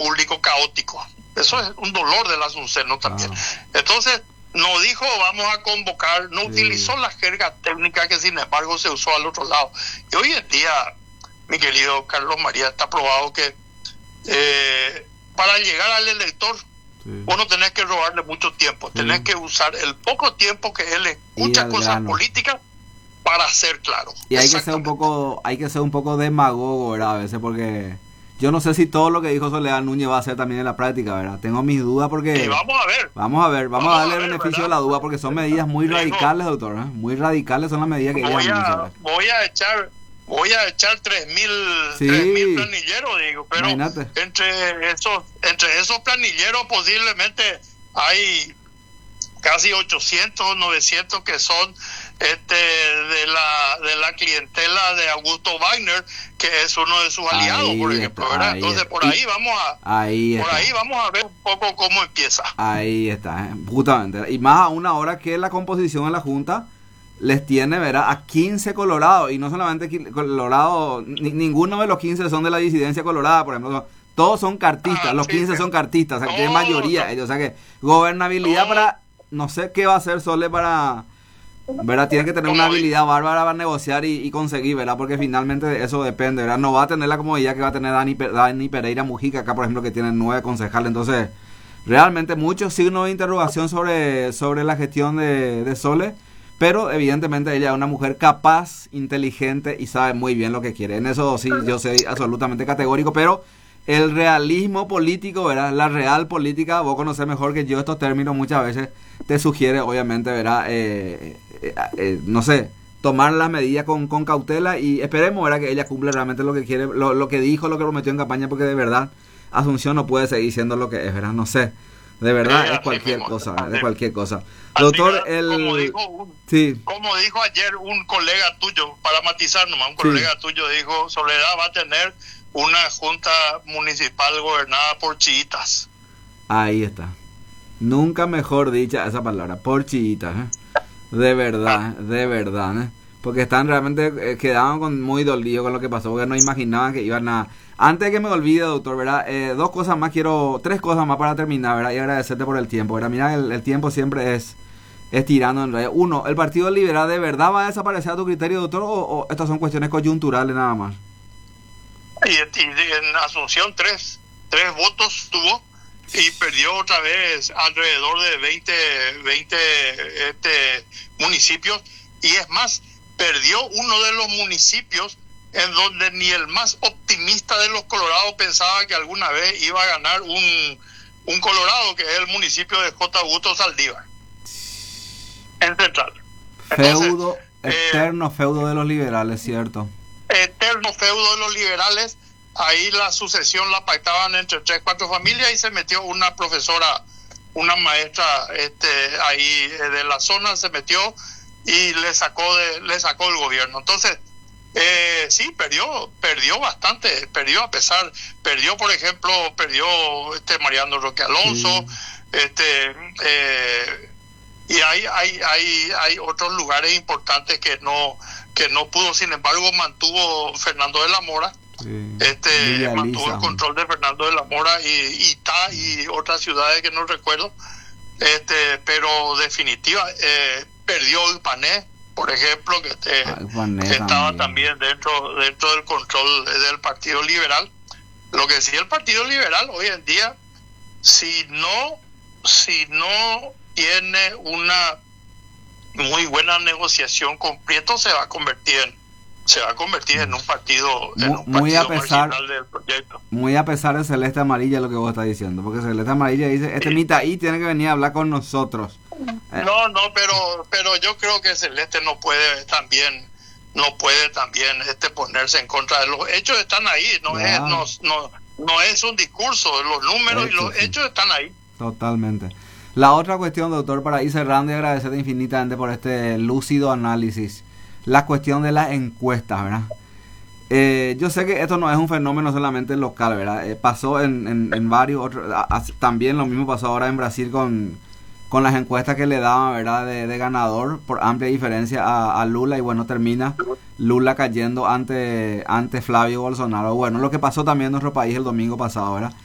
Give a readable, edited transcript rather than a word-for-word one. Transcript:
público caótico. Eso es un dolor de la Asunción, ¿no? También. Entonces, no dijo vamos a convocar, no utilizó la jerga técnica que sin embargo se usó al otro lado. Y hoy en día, mi querido Carlos María, está probado que para llegar al elector, vos no tenés que robarle mucho tiempo, tenés que usar el poco tiempo que él escucha cosas políticas para ser claro. Y hay que ser un poco demagogo, ¿verdad? A veces, porque yo no sé si todo lo que dijo Soledad Núñez va a ser también en la práctica, ¿verdad? Tengo mis dudas porque... vamos a ver. Vamos a darle el beneficio de la duda porque son medidas muy radicales, doctor, ¿eh? Muy radicales son las medidas que voy a echar 3.000 planilleros, digo, pero entre esos planilleros posiblemente hay casi 800, 900 que son de la clientela de Augusto Wagner, que es uno de sus aliados, por ejemplo, ¿verdad? Entonces por ahí vamos a ver un poco cómo empieza. Ahí está, justamente. Y más aún ahora que la composición de la Junta les tiene, ¿verdad?, a 15 colorados, y no solamente colorados, ninguno de los 15 son de la disidencia colorada, por ejemplo, todos son cartistas, los 15 son cartistas, o sea, que tienen mayoría ellos, o sea que gobernabilidad para, no sé qué va a hacer Sole para, ¿verdad?, tiene que tener una habilidad bárbara para negociar y conseguir, ¿verdad?, porque finalmente de eso depende, ¿verdad?, no va a tener la comodidad que va a tener Dani Pereira Mujica acá, por ejemplo, que tiene 9 concejales, entonces, realmente muchos signos de interrogación sobre la gestión de Sole. Pero evidentemente ella es una mujer capaz, inteligente y sabe muy bien lo que quiere. En eso sí, yo soy absolutamente categórico, pero el realismo político, ¿verdad?, la real política, vos conocés mejor que yo estos términos, muchas veces te sugiere, obviamente, ¿verdad?, no sé, tomar las medidas con cautela y esperemos, ¿verdad?, que ella cumpla realmente lo que quiere, lo que dijo, lo que prometió en campaña, porque de verdad Asunción no puede seguir siendo lo que es, ¿verdad?, no sé. De verdad, es cualquier cosa, es cualquier cosa. Doctor, como dijo ayer un colega tuyo, para matizar nomás, un colega tuyo dijo, Soledad va a tener una junta municipal gobernada por chiitas. Ahí está. Nunca mejor dicha esa palabra, por chiitas, ¿eh? De verdad, ¿eh? Porque están realmente, quedaban muy dolidos con lo que pasó, porque no imaginaban que iban a... Antes de que me olvide, doctor, ¿verdad? 3 cosas más para terminar, ¿verdad? Y agradecerte por el tiempo, ¿verdad? Mira, el tiempo siempre es tirando en realidad. 1, ¿el Partido Liberal de verdad va a desaparecer a tu criterio, doctor? ¿O estas son cuestiones coyunturales nada más? Y en Asunción 3 votos tuvo y perdió otra vez alrededor de 20 municipios. Y es más, perdió uno de los municipios en donde ni el más optimista de los colorados pensaba que alguna vez iba a ganar un colorado, que es el municipio de J. Augusto Saldívar, en Central. Entonces, eterno feudo de los liberales, ¿cierto? Eterno feudo de los liberales. Ahí la sucesión la pactaban entre 3, 4 familias y se metió una profesora, una maestra ahí de la zona, se metió y le sacó el gobierno. Entonces, sí, perdió bastante, perdió, por ejemplo, Mariano Roque Alonso, y hay otros lugares importantes que no pudo, sin embargo mantuvo Fernando de la Mora, mantuvo el control de Fernando de la Mora y otras ciudades que no recuerdo, pero definitiva, perdió el Pané, por ejemplo, que estaba también dentro del control del Partido Liberal. Lo que sí, el Partido Liberal hoy en día, si no tiene una muy buena negociación con Prieto, se va a convertir en un partido, marginal del proyecto. Muy a pesar de Celeste Amarilla, lo que vos estás diciendo, porque Celeste Amarilla dice, Mitaí tiene que venir a hablar con nosotros. Pero yo creo que Celeste no puede también ponerse en contra de los hechos. Están ahí, no es un discurso, los números y los hechos están ahí. Totalmente. La otra cuestión, doctor, para ir cerrando y agradecerte infinitamente por este lúcido análisis, la cuestión de las encuestas, ¿verdad? Yo sé que esto no es un fenómeno solamente local, ¿verdad? Pasó en varios otros, también lo mismo pasó ahora en Brasil con las encuestas que le daban, ¿verdad?, de ganador por amplia diferencia a Lula, y bueno, termina Lula cayendo ante Flavio Bolsonaro. Bueno, lo que pasó también en nuestro país el domingo pasado, ¿verdad?